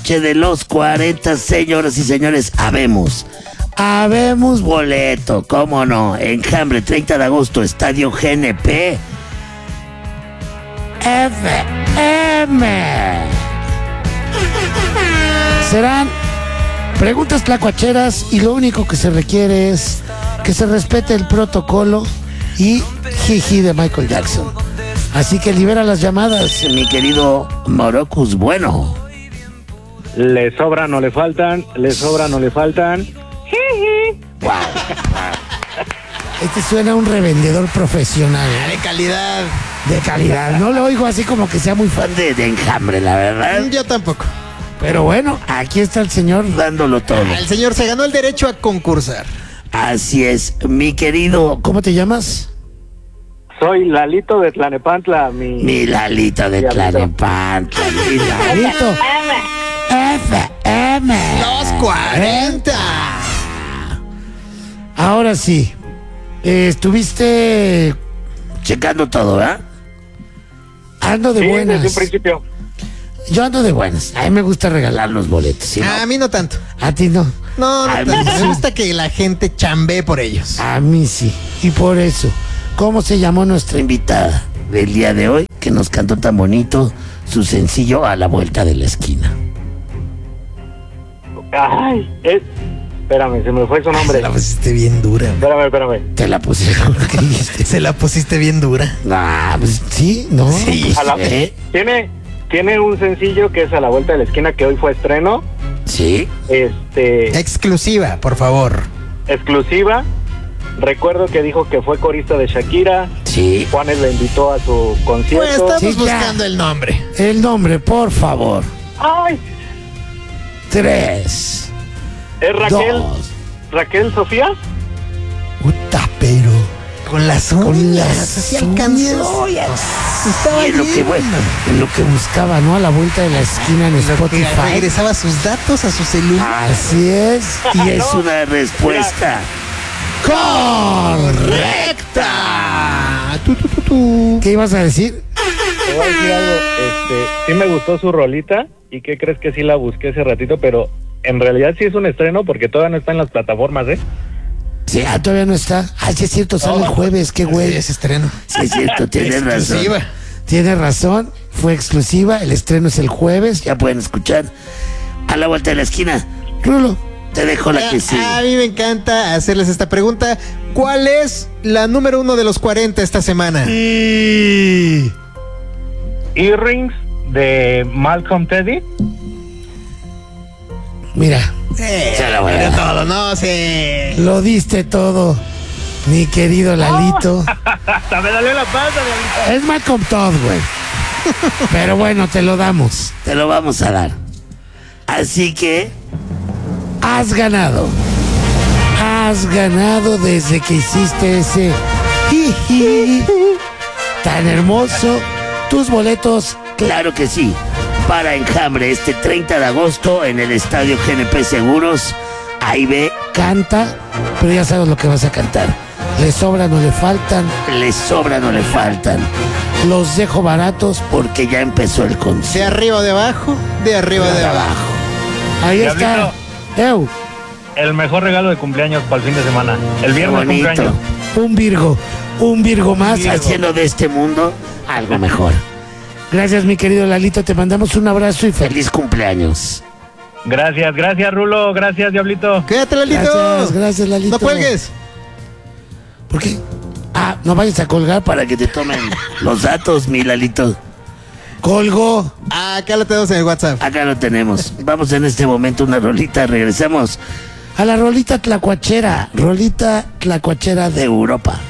noche de los 40, señoras y señores, habemos boleto, cómo no, Enjambre, 30 de agosto, Estadio GNP, FM. Serán preguntas tlacuacheras y lo único que se requiere es que se respete el protocolo y jiji de Michael Jackson. Así que libera las llamadas, mi querido Morocus Bueno. Le sobra, no le faltan, le sobra, no le faltan. Wow. Este suena a un revendedor profesional. De calidad. De calidad. No lo oigo así como que sea muy fan de Enjambre, la verdad. Yo tampoco. Pero bueno, aquí está el señor dándolo todo. El señor se ganó el derecho a concursar. Así es, mi querido. ¿Cómo te llamas? Soy Lalito de Tlanepantla, Mi Lalito de Tlanepantla. Mi Lalito. FM. Los 40. Ahora sí. Estuviste checando todo, ¿verdad? Ando de buenas. Desde un principio. Yo ando de buenas. A mí me gusta regalar los boletos. ¿Sí, no? A mí no tanto. A ti no. No A mí tanto. sí. Me gusta que la gente chambee por ellos. A mí sí. Y por eso, ¿cómo se llamó nuestra invitada del día de hoy? Que nos cantó tan bonito su sencillo A la vuelta de la esquina. Ay, espérame, se me fue su nombre. Se la pusiste bien dura. Espérame. Te la puse. ¿Qué dijiste? Se la pusiste bien dura. Ah, pues sí, ¿no? Sí. Pues, Tiene un sencillo que es A la vuelta de la esquina, que hoy fue estreno. Sí. Exclusiva, por favor. Exclusiva. Recuerdo que dijo que fue corista de Shakira. Sí. Juanes le invitó a su Pues concierto. estamos Sí, ya. buscando el nombre. El nombre, por favor. ¡Ay! 3, ¿Es Raquel? 2. ¿Raquel Sofía? Puta, pero Con las con uñas. las Así alcanzó. uñas. Estaba Y en lo que, bien. bueno, en lo que buscaba, ¿no? A la vuelta de la esquina en Que Spotify. regresaba sus datos a su celular. Así es. Y es una respuesta correcta. ¿Qué ibas a decir? Te voy a decir algo. Sí me gustó su rolita. ¿Y qué crees que sí la busqué hace ratito? Pero en realidad sí es un estreno porque todavía no está en las plataformas, ¿eh? Sí, todavía no está. Sí es cierto, sale el jueves, qué güey. Ese estreno. Sí es cierto, tienes razón. Exclusiva. Tienes razón, fue exclusiva, el estreno es el jueves, ya pueden escuchar A la vuelta de la esquina. Rulo, te dejo la que sigue. A mí me encanta hacerles esta pregunta. ¿Cuál es la número 1 de los 40 esta semana? Earrings de Malcolm Teddy. Mira, se la voy a de dar. todo, no sé. Lo diste todo, mi querido Lalito. Hasta me dolió la panza, Lalito. Es Malcolm Todd, güey. Pero bueno, te lo damos, te lo vamos a dar. Así que has ganado. Has ganado desde que hiciste ese jiji tan hermoso. Tus boletos, claro que sí, para Enjambre este 30 de agosto en el Estadio GNP Seguros. Ahí ve, canta, pero ya sabes lo que vas a cantar. Le sobran o le faltan, le sobran o le faltan. Los dejo baratos porque ya empezó el ¿De concierto. arriba o de abajo? De arriba o de abajo. Ahí Diablito. está. El mejor regalo de cumpleaños para el fin de semana. El Qué viernes bonito. cumpleaños. Un Virgo más Virgo. haciendo de este mundo algo mejor. Gracias, mi querido Lalito. Te mandamos un abrazo y feliz cumpleaños. Gracias, Rulo. Gracias, Diablito. Cuídate, Lalito. Gracias, Lalito. No cuelgues. ¿Por qué? No vayas a colgar para que te tomen los datos, mi Lalito. Colgo. Acá lo tenemos en el WhatsApp. Acá lo tenemos. Vamos en este momento a una rolita. Regresamos a la rolita tlacuachera. Rolita tlacuachera de Europa.